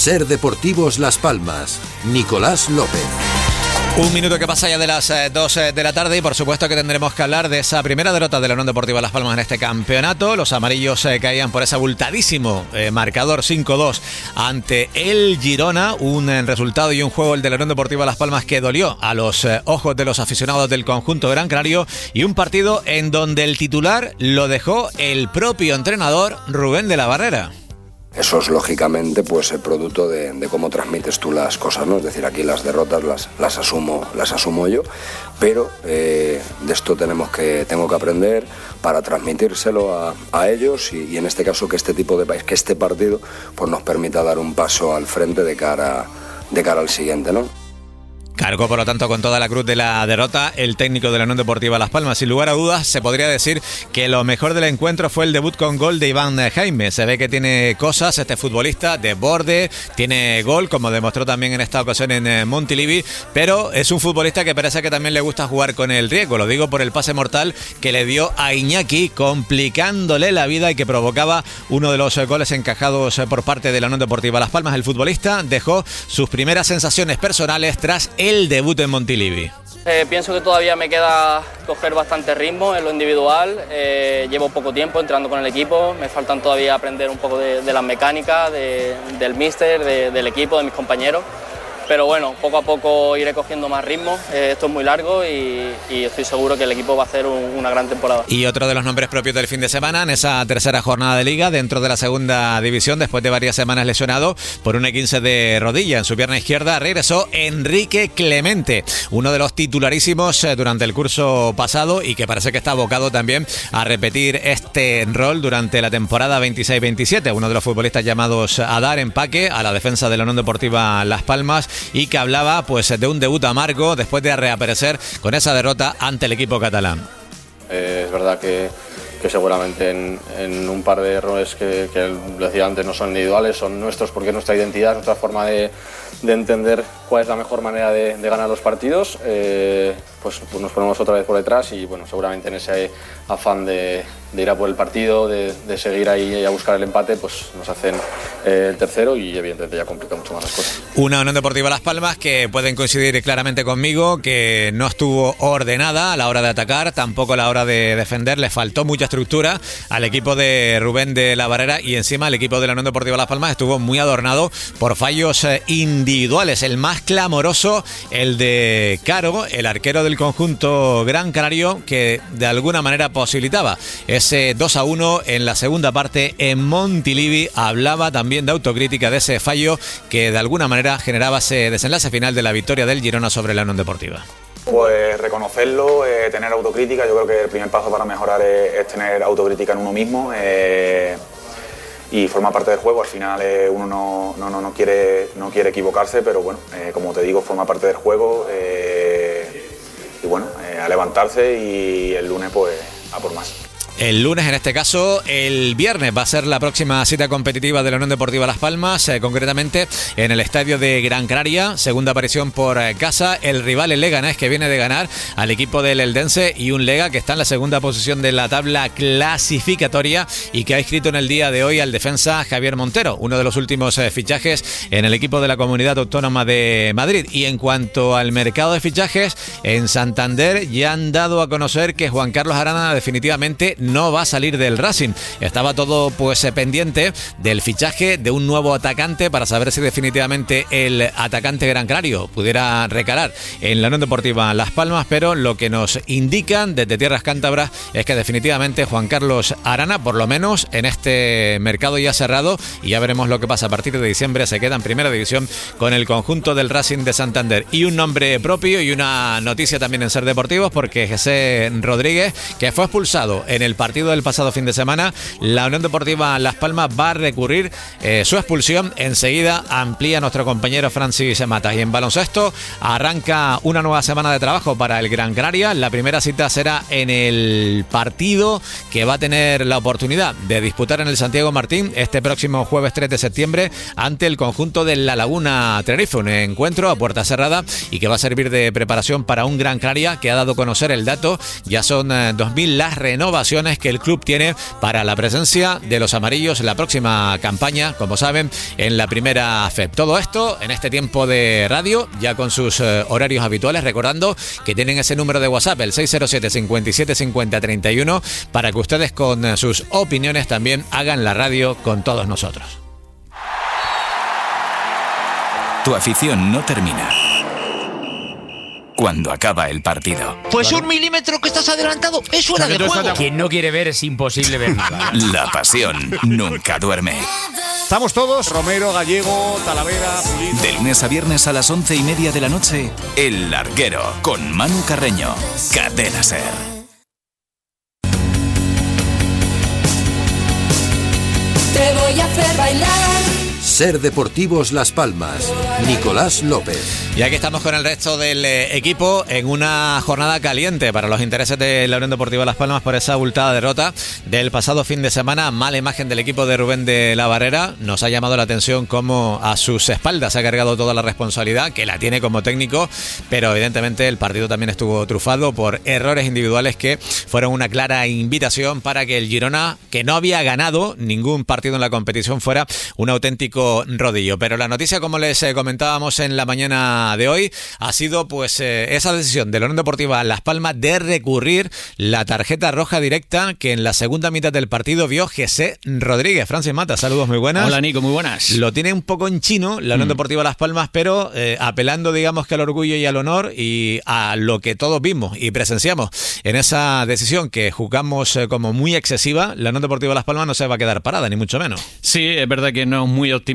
Ser Deportivos Las Palmas. Nicolás López. Un minuto que pasa ya de las 2 de la tarde y por supuesto que tendremos que hablar de esa primera derrota de la Unión Deportiva Las Palmas en este campeonato. Los amarillos caían por ese abultadísimo marcador 5-2 ante el Girona. Un resultado y un juego, el de la Unión Deportiva Las Palmas, que dolió a los ojos de los aficionados del conjunto gran canario, y un partido en donde el titular lo dejó el propio entrenador Rubén de la Barrera. Eso es lógicamente pues el producto de cómo transmites tú las cosas, ¿no? Es decir, aquí las derrotas las asumo yo, pero de esto tengo que aprender para transmitírselo a ellos y en este caso que este partido pues nos permita dar un paso al frente de cara al siguiente, ¿no? Cargó, por lo tanto, con toda la cruz de la derrota el técnico de la Unión Deportiva Las Palmas. Sin lugar a dudas, se podría decir que lo mejor del encuentro fue el debut con gol de Iván Jaime. Se ve que tiene cosas este futbolista, de borde, tiene gol, como demostró también en esta ocasión en Montilivi, pero es un futbolista que parece que también le gusta jugar con el riesgo. Lo digo por el pase mortal que le dio a Iñaki, complicándole la vida y que provocaba uno de los goles encajados por parte de la Unión Deportiva Las Palmas. El futbolista dejó sus primeras sensaciones personales tras el debut en Montilivi. Pienso que todavía me queda coger bastante ritmo en lo individual. Llevo poco tiempo entrando con el equipo, me faltan todavía aprender un poco de las mecánicas, del míster, del equipo, de mis compañeros. Pero bueno, poco a poco iré cogiendo más ritmo. Esto es muy largo y estoy seguro que el equipo va a hacer una gran temporada. Y otro de los nombres propios del fin de semana en esa tercera jornada de Liga dentro de la segunda división, después de varias semanas lesionado por un E15 de rodilla en su pierna izquierda, regresó Enrique Clemente, uno de los titularísimos durante el curso pasado y que parece que está abocado también a repetir este rol durante la temporada 26-27, uno de los futbolistas llamados a dar empaque a la defensa de la Unión Deportiva Las Palmas, y que hablaba pues de un debut amargo después de reaparecer con esa derrota ante el equipo catalán. Es verdad que seguramente en un par de errores que lo decía antes no son individuales, son nuestros porque nuestra identidad, nuestra forma de entender cuál es la mejor manera de ganar los partidos, pues nos ponemos otra vez por detrás y bueno, seguramente en ese afán de ir a por el partido, de seguir ahí a buscar el empate, pues nos hacen el tercero y evidentemente ya complica mucho más las cosas. Una Unión Deportiva Las Palmas que pueden coincidir claramente conmigo que no estuvo ordenada a la hora de atacar, tampoco a la hora de defender, le faltó mucha estructura al equipo de Rubén de la Barrera y encima el equipo de la Unión Deportiva Las Palmas estuvo muy adornado por fallos individuales. El más clamoroso, el de Caro, el arquero del conjunto gran canario, que de alguna manera posibilitaba ese 2-1 en la segunda parte en Montilivi. Hablaba también de autocrítica de ese fallo que de alguna manera generaba ese desenlace final de la victoria del Girona sobre la Unión Deportiva. Pues reconocerlo, tener autocrítica. Yo creo que el primer paso para mejorar es tener autocrítica en uno mismo y forma parte del juego. Al final uno no quiere equivocarse, pero bueno, como te digo, forma parte del juego y bueno, a levantarse y el lunes pues a por más. El lunes, en este caso, el viernes va a ser la próxima cita competitiva de la Unión Deportiva Las Palmas, concretamente en el estadio de Gran Canaria, segunda aparición por casa, el rival el Leganés, que viene de ganar al equipo del Eldense, y un Lega que está en la segunda posición de la tabla clasificatoria y que ha inscrito en el día de hoy al defensa Javier Montero, uno de los últimos fichajes en el equipo de la Comunidad Autónoma de Madrid. Y en cuanto al mercado de fichajes, en Santander ya han dado a conocer que Juan Carlos Arana definitivamente no va a salir del Racing. Estaba todo pues pendiente del fichaje de un nuevo atacante para saber si definitivamente el atacante gran canario pudiera recalar en la Unión Deportiva Las Palmas, pero lo que nos indican desde tierras cántabras es que definitivamente Juan Carlos Arana, por lo menos en este mercado ya cerrado, y ya veremos lo que pasa a partir de diciembre, se queda en primera división con el conjunto del Racing de Santander. Y un nombre propio y una noticia también en Ser Deportivos, porque José Rodríguez, que fue expulsado en el partido del pasado fin de semana, la Unión Deportiva Las Palmas va a recurrir su expulsión. Enseguida amplía nuestro compañero Francis Matas. Y en baloncesto arranca una nueva semana de trabajo para el Gran Canaria. La primera cita será en el partido que va a tener la oportunidad de disputar en el Santiago Martín este próximo jueves 3 de septiembre ante el conjunto de La Laguna Tenerife, un encuentro a puerta cerrada y que va a servir de preparación para un Gran Canaria que ha dado a conocer el dato. Ya son 2.000 las renovaciones opciones que el club tiene para la presencia de los amarillos en la próxima campaña, como saben, en la primera FEP. Todo esto en este tiempo de radio, ya con sus horarios habituales, recordando que tienen ese número de WhatsApp, el 607 57 50 31, para que ustedes con sus opiniones también hagan la radio con todos nosotros. Tu afición no termina cuando acaba el partido. Pues un milímetro que estás adelantado es fuera de juego. Quien no quiere ver es imposible ver nada. La pasión nunca duerme. Estamos todos, Romero, Gallego, Talavera, Pulido. De lunes a viernes a las 11:30 de la noche, El Larguero, con Manu Carreño. Cadena SER. Te voy a hacer bailar. SER Deportivos Las Palmas. Nicolás López. Y aquí estamos con el resto del equipo en una jornada caliente para los intereses de la Unión Deportiva Las Palmas por esa abultada derrota del pasado fin de semana. Mala imagen del equipo de Rubén de la Barrera. Nos ha llamado la atención cómo a sus espaldas se ha cargado toda la responsabilidad, que la tiene como técnico, pero evidentemente el partido también estuvo trufado por errores individuales que fueron una clara invitación para que el Girona, que no había ganado ningún partido en la competición, fuera un auténtico rodillo. Pero la noticia, como les comentábamos en la mañana de hoy, ha sido pues esa decisión de la Unión Deportiva Las Palmas de recurrir la tarjeta roja directa que en la segunda mitad del partido vio José Rodríguez. Francis Mata, saludos, muy buenas. Hola Nico, muy buenas. Lo tiene un poco en chino la Unión Deportiva Las Palmas, pero apelando, digamos, que al orgullo y al honor y a lo que todos vimos y presenciamos en esa decisión que juzgamos como muy excesiva, la Unión Deportiva Las Palmas no se va a quedar parada, ni mucho menos. Sí, es verdad que no es muy optimista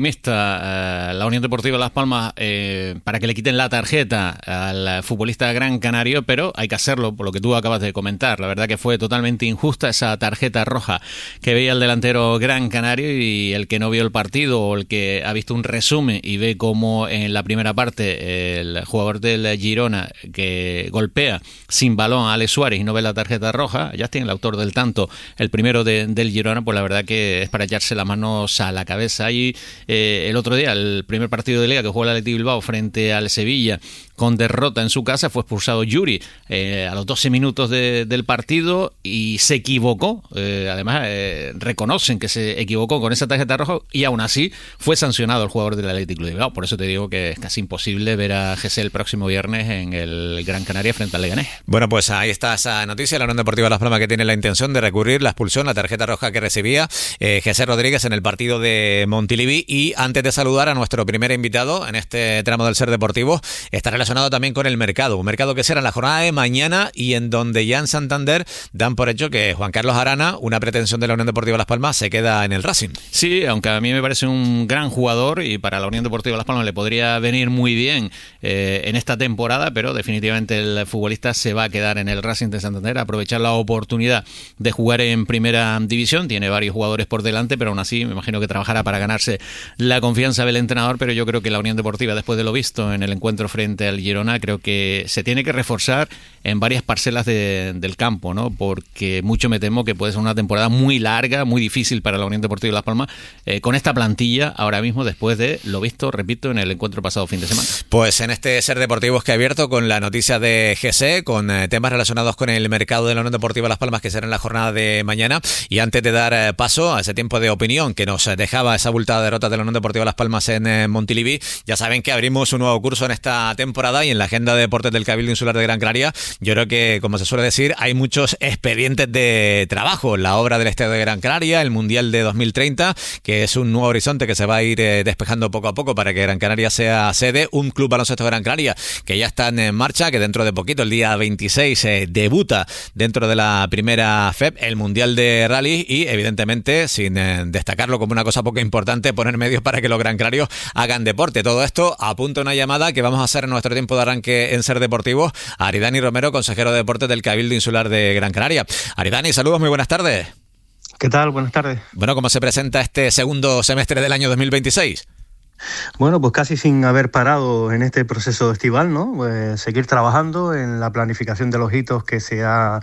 la Unión Deportiva Las Palmas para que le quiten la tarjeta al futbolista Gran Canario, pero hay que hacerlo por lo que tú acabas de comentar. La verdad que fue totalmente injusta esa tarjeta roja que veía el delantero Gran Canario, y el que no vio el partido o el que ha visto un resumen y ve cómo en la primera parte el jugador del Girona que golpea sin balón a Alex Suárez y no ve la tarjeta roja, ya tiene el autor del tanto, el primero del Girona, pues la verdad que es para echarse las manos a la cabeza. Y el otro día, el primer partido de Liga que jugó el Athletic Bilbao frente al Sevilla con derrota en su casa, fue expulsado Yuri a los 12 minutos del partido y se equivocó. Además, reconocen que se equivocó con esa tarjeta roja y aún así fue sancionado el jugador del Athletic Bilbao. Por eso te digo que es casi imposible ver a José el próximo viernes en el Gran Canaria frente al Leganés. Bueno, pues ahí está esa noticia. La Unión Deportiva Las Palmas que tiene la intención de recurrir la expulsión, la tarjeta roja que recibía José Rodríguez en el partido de Montilivi. Y antes de saludar a nuestro primer invitado en este tramo del SER Deportivo, está relacionado también con el mercado. Un mercado que será en la jornada de mañana y en donde ya en Santander dan por hecho que Juan Carlos Arana, una pretensión de la Unión Deportiva Las Palmas, se queda en el Racing. Sí, aunque a mí me parece un gran jugador y para la Unión Deportiva Las Palmas le podría venir muy bien en esta temporada, pero definitivamente el futbolista se va a quedar en el Racing de Santander, aprovechar la oportunidad de jugar en primera división. Tiene varios jugadores por delante, pero aún así me imagino que trabajará para ganarse la confianza del entrenador, pero yo creo que la Unión Deportiva, después de lo visto en el encuentro frente al Girona, creo que se tiene que reforzar en varias parcelas del campo, ¿no? Porque mucho me temo que puede ser una temporada muy larga, muy difícil para la Unión Deportiva Las Palmas, con esta plantilla ahora mismo, después de lo visto, repito, en el encuentro pasado fin de semana. Pues en este SER Deportivos que he abierto con la noticia de GC, con temas relacionados con el mercado de la Unión Deportiva Las Palmas, que será en la jornada de mañana, y antes de dar paso a ese tiempo de opinión que nos dejaba esa abultada derrota de la Unión Deportiva Las Palmas en Montilivi, ya saben que abrimos un nuevo curso en esta temporada y en la agenda de deportes del Cabildo Insular de Gran Canaria, yo creo que, como se suele decir, hay muchos expedientes de trabajo. La obra del Estadio de Gran Canaria, el Mundial de 2030, que es un nuevo horizonte que se va a ir despejando poco a poco para que Gran Canaria sea sede, un club baloncesto de Gran Canaria que ya está en marcha, que dentro de poquito, el día 26, debuta dentro de la primera FEP, el Mundial de Rally, y evidentemente, sin destacarlo como una cosa poco importante, poner medios para que los gran canarios hagan deporte. Todo esto apunta a una llamada que vamos a hacer en nuestro tiempo de arranque en SER Deportivo a Aridani Romero, consejero de deportes del Cabildo Insular de Gran Canaria. Aridani, saludos, muy buenas tardes. ¿Qué tal? Buenas tardes. Bueno, ¿cómo se presenta este segundo semestre del año 2026? Bueno, pues casi sin haber parado en este proceso estival, ¿no? Pues seguir trabajando en la planificación de los hitos que se ha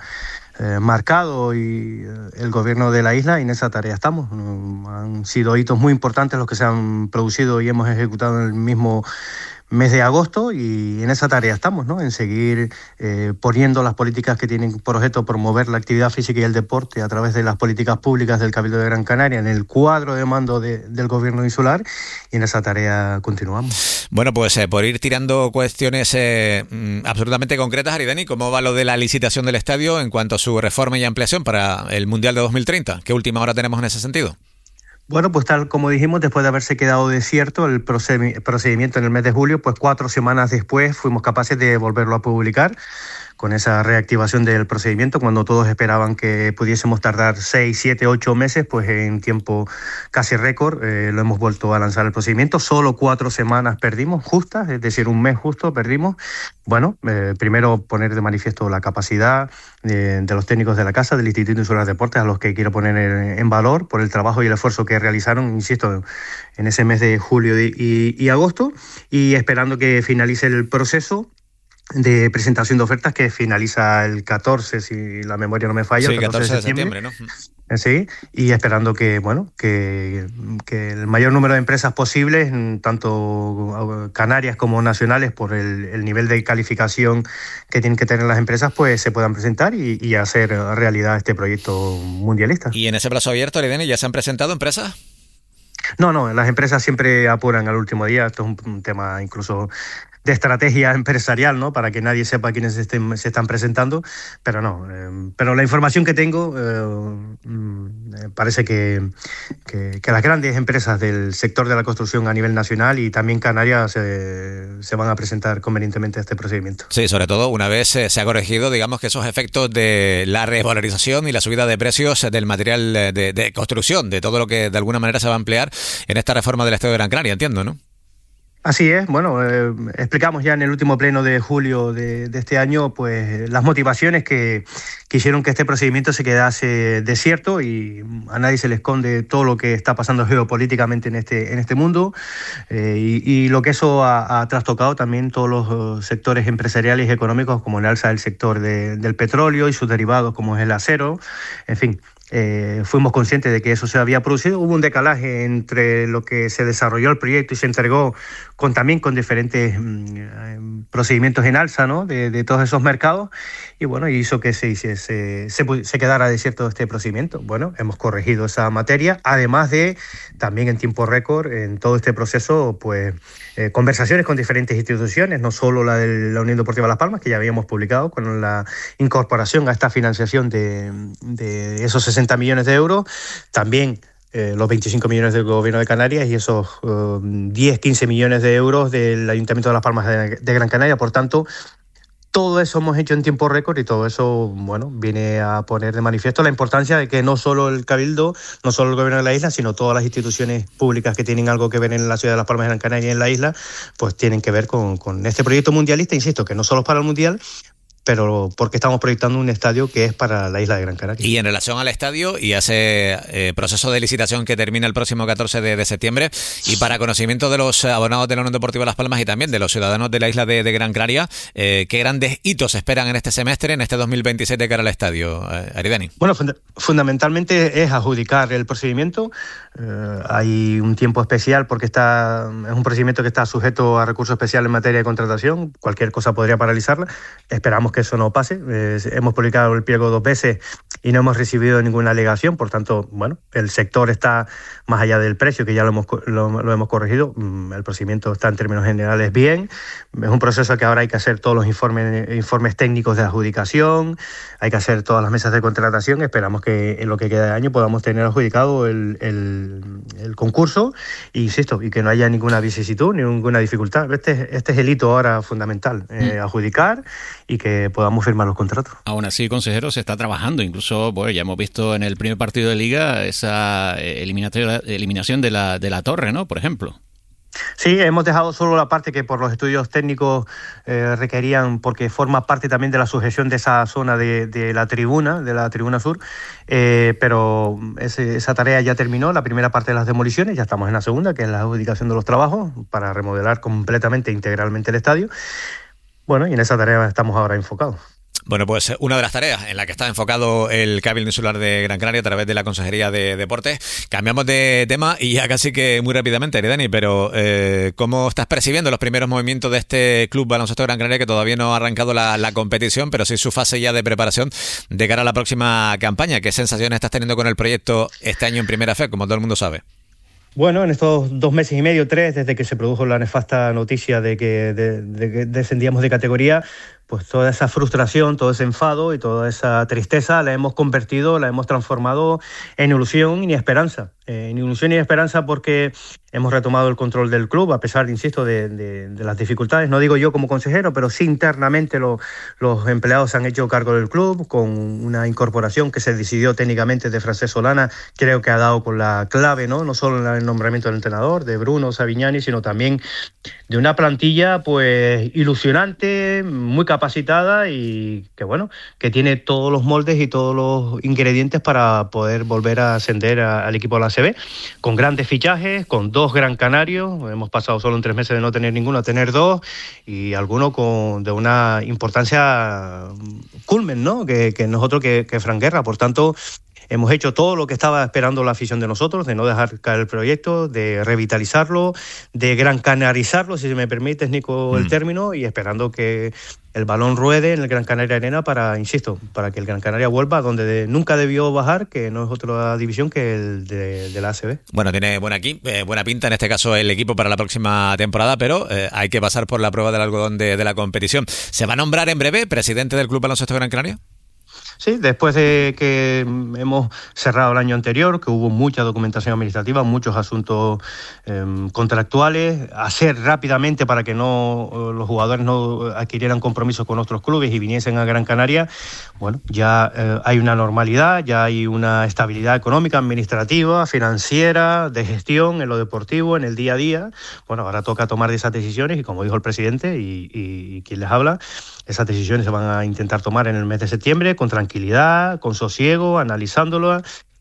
marcado y el gobierno de la isla, y en esa tarea estamos. Han sido hitos muy importantes los que se han producido y hemos ejecutado en el mismo mes de agosto, y en esa tarea estamos, ¿no? En seguir poniendo las políticas que tienen por objeto promover la actividad física y el deporte a través de las políticas públicas del Cabildo de Gran Canaria en el cuadro de mando del gobierno insular, y en esa tarea continuamos. Bueno, pues por ir tirando cuestiones absolutamente concretas, Arideni, ¿cómo va lo de la licitación del estadio en cuanto a su reforma y ampliación para el Mundial de 2030? ¿Qué última hora tenemos en ese sentido? Bueno, pues tal como dijimos, después de haberse quedado desierto el procedimiento en el mes de julio, pues 4 semanas después fuimos capaces de volverlo a publicar, con esa reactivación del procedimiento, cuando todos esperaban que pudiésemos tardar 6, 7, 8 meses, pues en tiempo casi récord lo hemos vuelto a lanzar el procedimiento. Solo 4 semanas perdimos justas, es decir, un mes justo perdimos. Bueno, primero poner de manifiesto la capacidad de los técnicos de la Casa, del Instituto Insular de Deportes, a los que quiero poner en valor por el trabajo y el esfuerzo que realizaron, insisto, en ese mes de julio y agosto, y esperando que finalice el proceso de presentación de ofertas, que finaliza el 14, si la memoria no me falla. Sí, el 14 de septiembre, ¿no? Sí, y esperando que, bueno, que el mayor número de empresas posibles, tanto canarias como nacionales, por el nivel de calificación que tienen que tener las empresas, pues se puedan presentar y hacer realidad este proyecto mundialista. ¿Y en ese plazo abierto, Arideni, ya se han presentado empresas? No, las empresas siempre apuran al último día. Esto es un tema incluso de estrategia empresarial, ¿no? Para que nadie sepa quiénes se están presentando, pero no. Pero la información que tengo parece que las grandes empresas del sector de la construcción a nivel nacional y también Canarias se van a presentar convenientemente a este procedimiento. Sí, sobre todo una vez se ha corregido, digamos, que esos efectos de la revalorización y la subida de precios del material de construcción, de todo lo que de alguna manera se va a emplear en esta reforma del Estadio de Gran Canaria, entiendo, ¿no? Así es, bueno, explicamos ya en el último pleno de julio de este año, pues las motivaciones que hicieron que este procedimiento se quedase desierto, y a nadie se le esconde todo lo que está pasando geopolíticamente en este mundo, y lo que eso ha trastocado también todos los sectores empresariales y económicos, como el alza del sector del petróleo y sus derivados, como es el acero, en fin. Fuimos conscientes de que eso se había producido. Hubo un decalaje entre lo que se desarrolló el proyecto y se entregó también con diferentes procedimientos en alza, ¿no? de todos esos mercados, y bueno, hizo que se quedara desierto este procedimiento. Bueno, hemos corregido esa materia, además de también en tiempo récord en todo este proceso, pues conversaciones con diferentes instituciones, no solo la de la Unión Deportiva Las Palmas, que ya habíamos publicado con la incorporación a esta financiación de esos 60 millones de euros, también los 25 millones del Gobierno de Canarias y esos 10-15 millones de euros del Ayuntamiento de Las Palmas de Gran Canaria. Por tanto, todo eso hemos hecho en tiempo récord, y todo eso, bueno, viene a poner de manifiesto la importancia de que no solo el Cabildo, no solo el Gobierno de la isla, sino todas las instituciones públicas que tienen algo que ver en la ciudad de Las Palmas de Gran Canaria y en la isla, pues tienen que ver con este proyecto mundialista, insisto, que no solo es para el Mundial, pero porque estamos proyectando un estadio que es para la isla de Gran Canaria. Y en relación al estadio y a ese proceso de licitación que termina el próximo 14 de septiembre, y para conocimiento de los abonados de la Unión Deportiva Las Palmas y también de los ciudadanos de la isla de Gran Canaria, ¿qué grandes hitos esperan en este semestre, en este 2026 de cara al estadio, Arideni? Bueno, fundamentalmente es adjudicar el procedimiento. Hay un tiempo especial porque es un procedimiento que está sujeto a recurso especial en materia de contratación. Cualquier cosa podría paralizarla. Esperamos que eso no pase. Hemos publicado el pliego 2 veces y no hemos recibido ninguna alegación. Por tanto, bueno, el sector está más allá del precio, que ya lo hemos corregido. El procedimiento está en términos generales bien. Es un proceso que ahora hay que hacer todos los informes técnicos de adjudicación, hay que hacer todas las mesas de contratación. Esperamos que en lo que queda de año podamos tener adjudicado el concurso, insisto, y que no haya ninguna vicisitud, ninguna dificultad. Este es el hito ahora fundamental, adjudicar y que podamos firmar los contratos. Aún así, consejero, se está trabajando. Incluso, bueno, ya hemos visto en el primer partido de Liga esa eliminación de la Torre, ¿no? Por ejemplo. Sí, hemos dejado solo la parte que por los estudios técnicos requerían, porque forma parte también de la sujeción de esa zona de la tribuna sur, pero esa tarea ya terminó, la primera parte de las demoliciones, ya estamos en la segunda, que es la adjudicación de los trabajos para remodelar completamente, integralmente el estadio. Bueno, y en esa tarea estamos ahora enfocados. Bueno, pues una de las tareas en la que está enfocado el Cabildo Insular de Gran Canaria a través de la Consejería de Deportes. Cambiamos de tema y ya casi que muy rápidamente, Aridani, pero ¿cómo estás percibiendo los primeros movimientos de este Club Baloncesto Gran Canaria, que todavía no ha arrancado la competición, pero sí su fase ya de preparación de cara a la próxima campaña? ¿Qué sensaciones estás teniendo con el proyecto este año en Primera Fe, como todo el mundo sabe? Bueno, en estos 2 meses y medio, 3, desde que se produjo la nefasta noticia de que descendíamos de categoría, pues toda esa frustración, todo ese enfado y toda esa tristeza la hemos transformado en ilusión y esperanza. En ilusión y esperanza porque hemos retomado el control del club, a pesar, insisto, de las dificultades. No digo yo como consejero, pero sí internamente los empleados se han hecho cargo del club, con una incorporación que se decidió técnicamente de Francesc Solana. Creo que ha dado con la clave, no solo en el nombramiento del entrenador, de Bruno Savignani, sino también de una plantilla pues ilusionante, muy capacitada y que tiene todos los moldes y todos los ingredientes para poder volver a ascender al equipo de la ACB, con grandes fichajes, con 2 Gran Canarios. Hemos pasado solo en 3 meses de no tener ninguno a tener 2, y alguno de una importancia culmen, ¿no? que nosotros que Fran Guerra. Por tanto, hemos hecho todo lo que estaba esperando la afición de nosotros, de no dejar caer el proyecto, de revitalizarlo, de gran canarizarlo, si se me permite, Nico, el término, y esperando que el balón ruede en el Gran Canaria Arena para que el Gran Canaria vuelva donde nunca debió bajar, que no es otra división que el de la ACB. Bueno, tiene buena pinta en este caso el equipo para la próxima temporada, pero hay que pasar por la prueba del algodón de la competición. ¿Se va a nombrar en breve presidente del Club Baloncesto Gran Canaria? Sí, después de que hemos cerrado el año anterior, que hubo mucha documentación administrativa, muchos asuntos contractuales, hacer rápidamente para que los jugadores no adquirieran compromisos con otros clubes y viniesen a Gran Canaria. Bueno, ya hay una normalidad, ya hay una estabilidad económica, administrativa, financiera, de gestión en lo deportivo, en el día a día. Bueno, ahora toca tomar esas decisiones y, como dijo el presidente y quien les habla, esas decisiones se van a intentar tomar en el mes de septiembre con tranquilidad, con sosiego, analizándolo.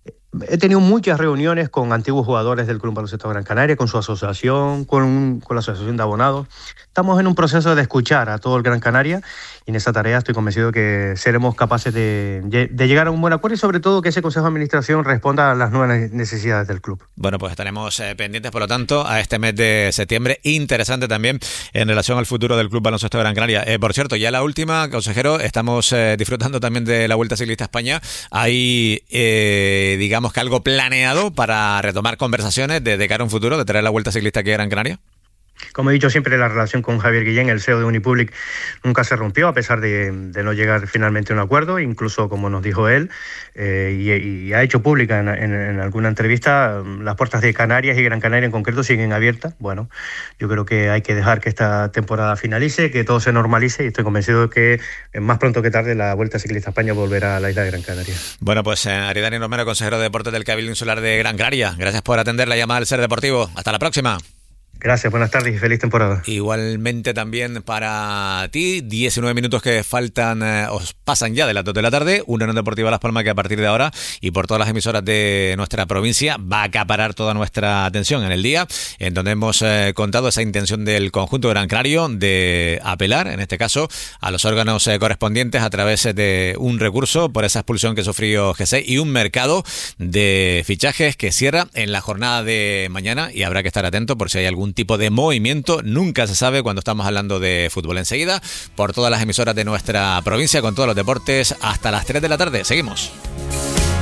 He tenido muchas reuniones con antiguos jugadores del Club Baloncesto Gran Canaria, con su asociación, con la asociación de abonados. Estamos en un proceso de escuchar a todo el Gran Canaria, y en esa tarea estoy convencido que seremos capaces de llegar a un buen acuerdo, y sobre todo que ese Consejo de Administración responda a las nuevas necesidades del club. Bueno, pues estaremos pendientes, por lo tanto, a este mes de septiembre, interesante también en relación al futuro del Club Baloncesto Gran Canaria. Por cierto, ya la última, consejero, estamos disfrutando también de la Vuelta Ciclista a España. Hay, digamos que algo planeado para retomar conversaciones de cara a un futuro, de traer la Vuelta Ciclista aquí a Gran Canaria. Como he dicho siempre, la relación con Javier Guillén, el CEO de Unipublic, nunca se rompió, a pesar de no llegar finalmente a un acuerdo. Incluso, como nos dijo él, y ha hecho pública en alguna entrevista, las puertas de Canarias y Gran Canaria en concreto siguen abiertas. Bueno, yo creo que hay que dejar que esta temporada finalice, que todo se normalice, y estoy convencido de que más pronto que tarde la Vuelta Ciclista a España volverá a la isla de Gran Canaria. Bueno, pues Aridani Romero, consejero de Deportes del Cabildo Insular de Gran Canaria, gracias por atender la llamada del Ser Deportivo. Hasta la próxima. Gracias, buenas tardes y feliz temporada. Igualmente también para ti, 19 minutos que faltan, os pasan ya de las 2 de la tarde, una Unión Deportiva Las Palmas que a partir de ahora y por todas las emisoras de nuestra provincia va a acaparar toda nuestra atención en el día, en donde hemos contado esa intención del conjunto Gran Canario de apelar, en este caso, a los órganos correspondientes a través de un recurso por esa expulsión que sufrió G6 y un mercado de fichajes que cierra en la jornada de mañana, y habrá que estar atento por si hay algún tipo de movimiento, nunca se sabe cuando estamos hablando de fútbol. Enseguida, por todas las emisoras de nuestra provincia, con todos los deportes, hasta las 3 de la tarde. Seguimos.